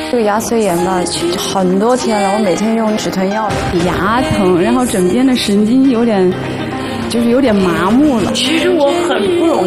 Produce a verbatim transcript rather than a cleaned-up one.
这个牙髓炎吧，很多天了，我每天用止疼药， 牙疼，然后枕边的神经有点，就是有点麻木了。 其实我很不容易。